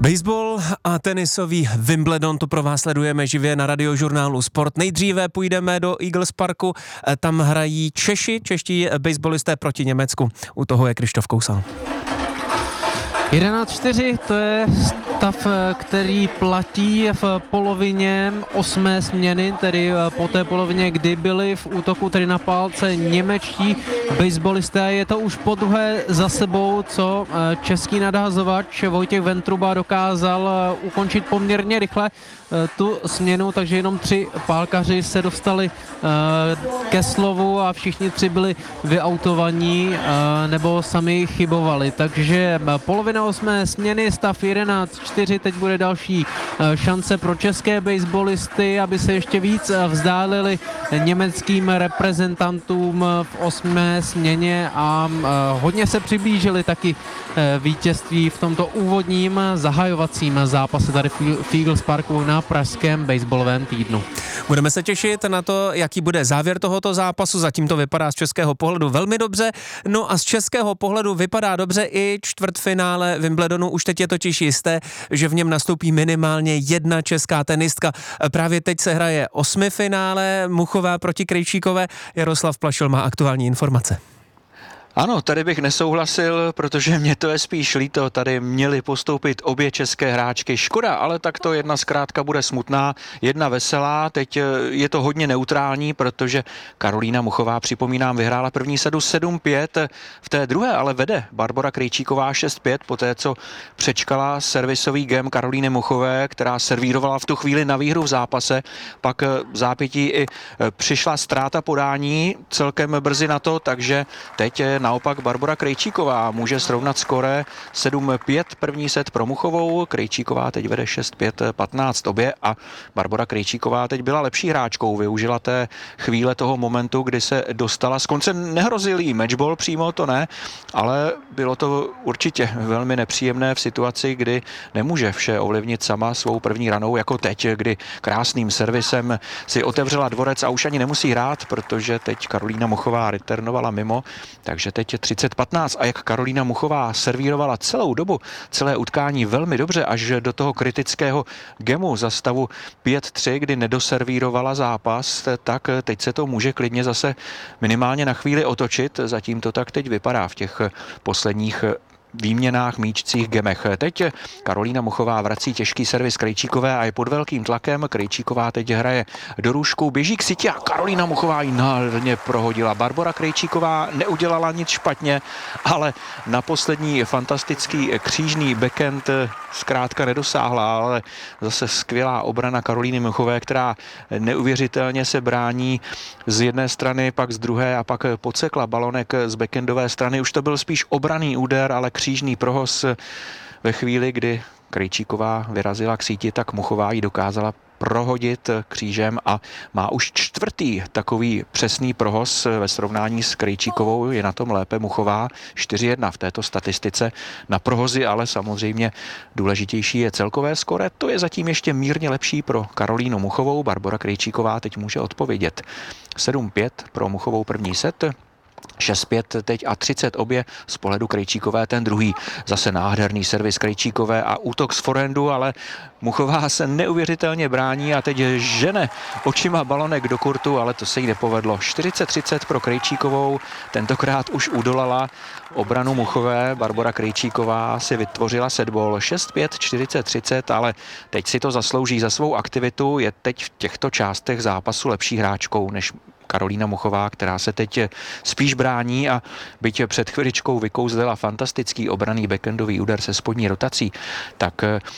Baseball a tenisový Wimbledon, to pro vás sledujeme živě na Radiožurnálu Sport. Nejdříve půjdeme do Eagles Parku, tam hrají čeští baseballisté proti Německu. U toho je Krištof Kousal. 11-4, to je stav, který platí v polovině 8. směny, tedy po té polovině, kdy byli v útoku tedy na pálce němečtí baseballisté. Je to už podruhé za sebou, co český nadhazovač Vojtěch Ventruba dokázal ukončit poměrně rychle tu směnu, takže jenom 3 pálkaři se dostali ke slovu a všichni 3 byli vyautovaní nebo sami chybovali. Takže polovina 8. směny, stav 11-4, teď bude další šance pro české baseballisty, aby se ještě víc vzdálili německým reprezentantům v 8. směně a hodně se přiblížili taky vítězství v tomto úvodním zahajovacím zápase tady v Eagles Parku na pražském baseballovém týdnu. Budeme se těšit na to, jaký bude závěr tohoto zápasu. Zatím to vypadá z českého pohledu velmi dobře. No a z českého pohledu vypadá dobře i čtvrtfinále Wimbledonu. Už teď je totiž jisté, že v něm nastoupí minimálně jedna česká tenistka. Právě teď se hraje 8. finále Muchová proti Krejčíkové. Jaroslav Plašil má aktuální informace. Ano, tady bych nesouhlasil, protože mě to je spíš líto. Tady měly postoupit obě české hráčky. Škoda, ale tak to jedna zkrátka bude smutná, jedna veselá. Teď je to hodně neutrální, protože Karolína Muchová, připomínám, vyhrála první sadu 7-5. V té druhé ale vede Barbora Krejčíková 6-5, poté co přečkala servisový gem Karolíny Muchové, která servírovala v tu chvíli na výhru v zápase. Pak v zápětí i přišla ztráta podání celkem brzy na to, takže teď naopak Barbora Krejčíková může srovnat skóre 7-5 první set pro Muchovou. Krejčíková teď vede 6-5, 15 obě a Barbora Krejčíková teď byla lepší hráčkou. Využila té chvíle toho momentu, kdy se dostala. Z konce nehrozil jí matchball přímo, to ne, ale bylo to určitě velmi nepříjemné v situaci, kdy nemůže vše ovlivnit sama svou první ranou, jako teď, kdy krásným servisem si otevřela dvorec a už ani nemusí hrát, protože teď Karolína Muchová returnovala mimo, takže teď je 30-15 a jak Karolína Muchová servírovala celou dobu, celé utkání velmi dobře až do toho kritického gemu za stavu 5-3, kdy nedoservírovala zápas, tak teď se to může klidně zase minimálně na chvíli otočit. Zatím to tak teď vypadá v těch posledních výměnách, míčcích, gemech. Teď Karolína Muchová vrací těžký servis Krejčíkové a je pod velkým tlakem. Krejčíková teď hraje do růžku, běží k sítě a Karolína Muchová ji nádherně prohodila. Barbora Krejčíková neudělala nic špatně, ale na poslední fantastický křížný backhand zkrátka nedosáhla, ale zase skvělá obrana Karolíny Muchové, která neuvěřitelně se brání z jedné strany, pak z druhé a pak podsekla balonek z backhandové strany. Už to byl spíš obranný úder, ale křížný prohoz ve chvíli, kdy Krejčíková vyrazila k síti, tak Muchová ji dokázala prohodit křížem a má už 4. takový přesný prohoz ve srovnání s Krejčíkovou. Je na tom lépe Muchová 4-1 v této statistice na prohozy, ale samozřejmě důležitější je celkové skóre. To je zatím ještě mírně lepší pro Karolínu Muchovou. Barbora Krejčíková teď může odpovědět. 7-5 pro Muchovou první set. 6-5 teď a 30 obě z pohledu Krejčíkové, ten druhý zase nádherný servis Krejčíkové a útok z forehandu, ale Muchová se neuvěřitelně brání a teď žene očima balonek do kurtu, ale to se jí nepovedlo. 40-30 pro Krejčíkovou, tentokrát už udolala obranu Muchové. Barbora Krejčíková si vytvořila setball 6-5, 40-30, ale teď si to zaslouží za svou aktivitu, je teď v těchto částech zápasu lepší hráčkou než Karolína Muchová, která se teď spíš brání a byť před chviličkou vykouzlila fantastický obranný backhandový úder se spodní rotací, tak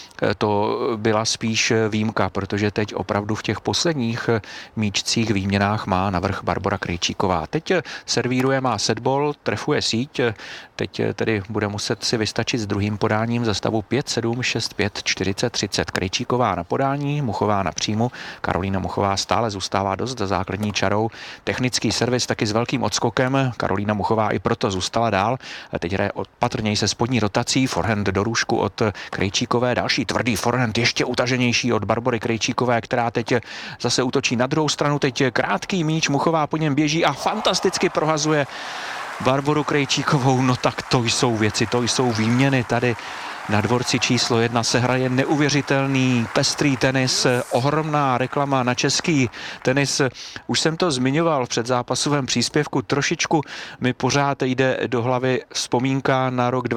to byla spíš výjimka, protože teď opravdu v těch posledních míčcích výměnách má navrch Barbora Krejčíková. Teď servíruje, má setball, trefuje síť, teď tedy bude muset si vystačit s druhým podáním za stavu 5-7, 6-5, 40-30. Krejčíková na podání, Muchová na příjmu. Karolína Muchová stále zůstává dost za základní čarou. Technický servis taky s velkým odskokem. Karolína Muchová i proto zůstala dál. Teď hraje opatrněji se spodní rotací. Forehand do růžku od Krejčíkové. Další tvrdý forehand, ještě utaženější od Barbory Krejčíkové, která teď zase útočí na druhou stranu. Teď krátký míč, Muchová po něm běží a fantasticky prohazuje Barboru Krejčíkovou. No tak to jsou věci, to jsou výměny tady Na dvorci číslo 1 se hraje neuvěřitelný pestrý tenis, ohromná reklama na český tenis. Už jsem to zmiňoval v předzápasovém příspěvku, trošičku mi pořád jde do hlavy vzpomínka na rok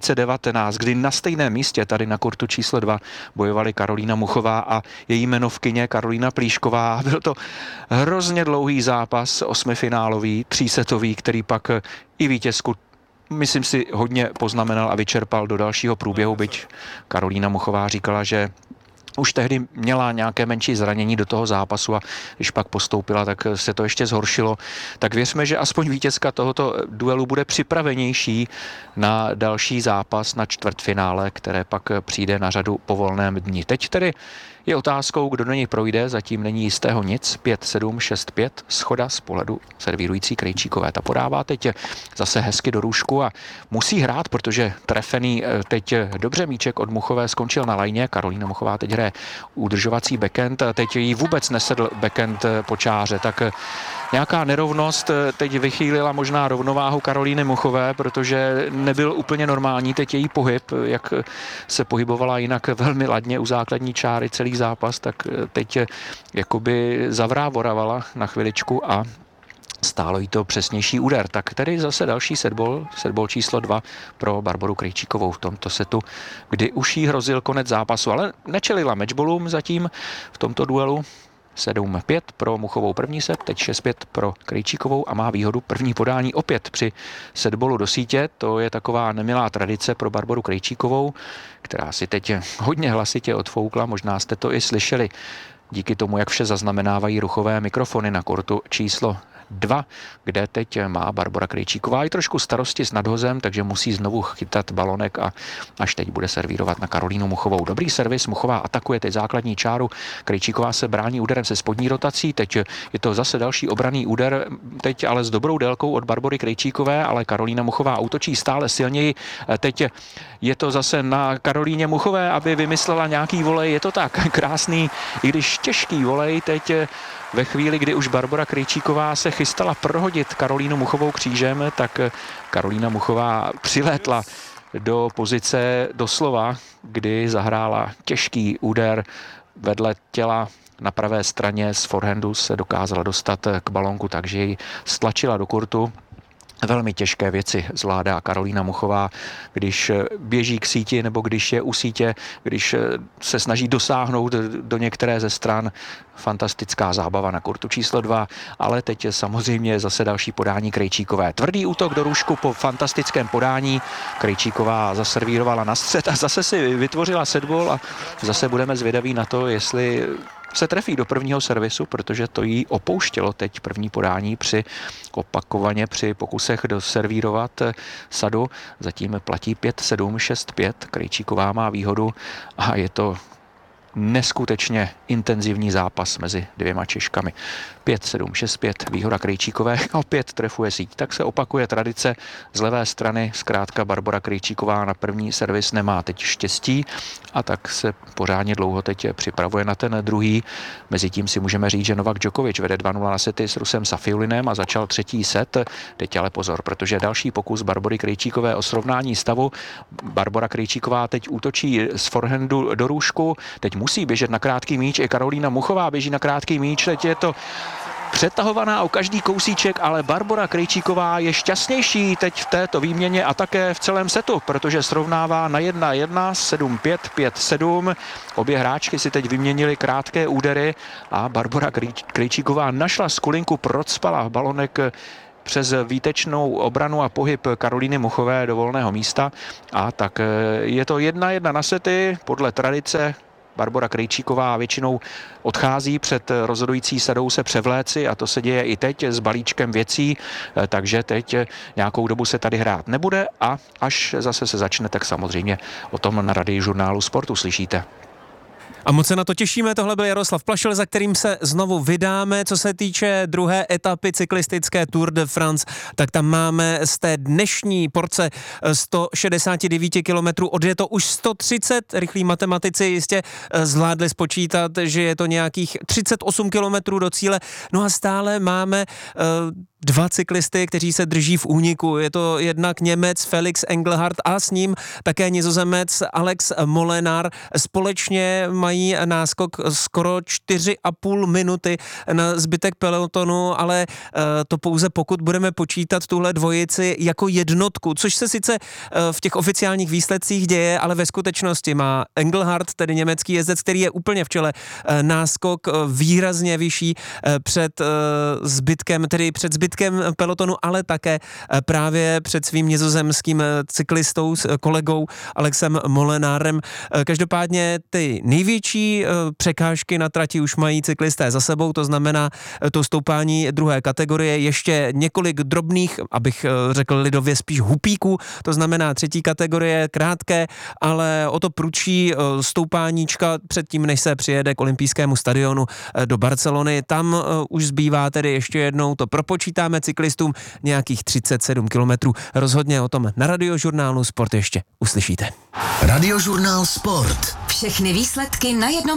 2019, kdy na stejném místě, tady na kurtu číslo 2, bojovali Karolína Muchová a její jmenovkyně Karolína Plíšková. Byl to hrozně dlouhý zápas, osmifinálový, třísetový, který pak i vítězku, myslím si, hodně poznamenal a vyčerpal do dalšího průběhu, byť Karolína Muchová říkala, že už tehdy měla nějaké menší zranění do toho zápasu a když pak postoupila, tak se to ještě zhoršilo. Tak věřme, že aspoň vítězka tohoto duelu bude připravenější na další zápas, na čtvrtfinále, které pak přijde na řadu po volném dni. Teď tedy je otázkou, kdo do něj projde, zatím není jistého nic. 5-7, 6-5, schoda z pohledu servírující Krejčíkové. Ta podává teď zase hezky do růžku a musí hrát, protože trefený teď dobře míček od Muchové skončil na lajně. Karolína Muchová teď hraje udržovací backhand, teď jí vůbec nesedl backhand po čáře, tak nějaká nerovnost teď vychýlila možná rovnováhu Karolíny Muchové, protože nebyl úplně normální teď její pohyb, jak se pohybovala jinak velmi ladně u základní čáry celý zápas, tak teď jakoby zavrávoravala na chviličku a stálo jí to přesnější úder. Tak tedy zase další setball číslo 2 pro Barboru Krejčíkovou v tomto setu, kdy už jí hrozil konec zápasu, ale nečelila matchballům zatím v tomto duelu. 7-5 pro Muchovou první set, teď 6-5 pro Krejčíkovou a má výhodu první podání opět při setballu do sítě. To je taková nemilá tradice pro Barboru Krejčíkovou, která si teď hodně hlasitě odfoukla, možná jste to i slyšeli díky tomu, jak vše zaznamenávají ruchové mikrofony na kortu číslo 2, kde teď má Barbora Krejčíková i trošku starosti s nadhozem, takže musí znovu chytat balonek a až teď bude servírovat na Karolínu Muchovou. Dobrý servis, Muchová atakuje teď základní čáru, Krejčíková se brání úderem se spodní rotací, teď je to zase další obranný úder, teď ale s dobrou délkou od Barbory Krejčíkové, ale Karolína Muchová útočí stále silněji, teď je to zase na Karolíně Muchové, aby vymyslela nějaký volej, je to tak krásný, i když těžký volej teď ve chvíli, kdy už Barbora Krejčíková se chystala prohodit Karolínu Muchovou křížem, tak Karolína Muchová přilétla do pozice doslova, kdy zahrála těžký úder vedle těla na pravé straně z forehandu se dokázala dostat k balónku, takže ji stlačila do kurtu. Velmi těžké věci zvládá Karolína Muchová, když běží k síti nebo když je u sítě, když se snaží dosáhnout do některé ze stran. Fantastická zábava na kurtu číslo 2, ale teď je samozřejmě zase další podání Krejčíkové. Tvrdý útok do růžku po fantastickém podání. Krejčíková zaservírovala na střed a zase si vytvořila setball a zase budeme zvědaví na to, jestli se trefí do prvního servisu, protože to jí opouštělo teď první podání opakovaně při pokusech doservírovat sadu. Zatím platí 5-7, 6-5. Krejčíková má výhodu a je to neskutečně intenzivní zápas mezi dvěma Češkami. 5-7, 6-5, výhoda Krejčíkové, opět trefuje síť. Tak se opakuje tradice z levé strany, zkrátka Barbora Krejčíková na první servis nemá teď štěstí a tak se pořádně dlouho teď připravuje na ten druhý. Mezitím si můžeme říct, že Novak Djokovic vede 2-0 na sety s Rusem Safiulinem a začal třetí set. Teď ale pozor, protože další pokus Barbory Krejčíkové o srovnání stavu. Barbora Krejčíková teď útočí z forehandu do růžku, teď musí běžet na krátký míč, i Karolína Muchová běží na krátký míč, teď je to přetahovaná o každý kousíček, ale Barbora Krejčíková je šťastnější teď v této výměně a také v celém setu, protože srovnává na 1-1, 7-5, 5-7. Obě hráčky si teď vyměnily krátké údery a Barbora Krejčíková našla skulinku, procpala balonek přes výtečnou obranu a pohyb Karolíny Muchové do volného místa a tak je to 1-1 na sety podle tradice. Barbora Krejčíková většinou odchází před rozhodující sadou se převléci a to se děje i teď s balíčkem věcí, takže teď nějakou dobu se tady hrát nebude a až zase se začne, tak samozřejmě o tom na Radii Žurnálu sportu slyšíte. A moc se na to těšíme, tohle byl Jaroslav Plašil, za kterým se znovu vydáme. Co se týče druhé etapy cyklistické Tour de France, tak tam máme z té dnešní porce 169 kilometrů odjeto už 130. Rychlí matematici jistě zvládli spočítat, že je to nějakých 38 kilometrů do cíle. No a stále máme dva cyklisty, kteří se drží v úniku. Je to jednak Němec Felix Engelhardt a s ním také Nizozemec Alex Molenaar. Společně mají náskok skoro 4,5 minuty na zbytek pelotonu, ale to pouze pokud budeme počítat tuhle dvojici jako jednotku, což se sice v těch oficiálních výsledcích děje, ale ve skutečnosti má Engelhardt, tedy německý jezdec, který je úplně v čele, náskok výrazně vyšší před zbytkem pelotonu, ale také právě před svým nizozemským cyklistou, kolegou Alexem Molenaarem. Každopádně ty největší překážky na trati už mají cyklisté za sebou, to znamená to stoupání druhé kategorie, ještě několik drobných, abych řekl lidově spíš hupíků, to znamená třetí kategorie, krátké, ale o to prudší stoupáníčka předtím, než se přijede k olympijskému stadionu do Barcelony. Tam už zbývá tedy ještě jednou, to propočítáme cyklistům, nějakých 37 kilometrů. Rozhodně o tom na Radiožurnálu Sport ještě uslyšíte. Radiožurnál Sport. Všechny výsledky na jednom